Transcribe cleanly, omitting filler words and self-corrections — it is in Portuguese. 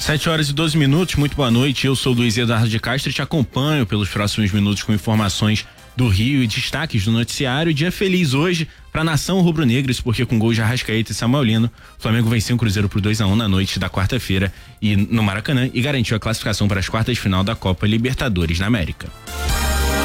7h12, muito boa noite. Eu sou Luiz Eduardo de Castro e te acompanho pelos próximos minutos com informações do Rio e destaques do noticiário. Dia feliz hoje para a nação rubro-negra, isso porque com gols de Arrascaeta e Samuel Lino, o Flamengo venceu o Cruzeiro por 2-1 na noite da quarta-feira e no Maracanã e garantiu a classificação para as quartas de final da Copa Libertadores na América.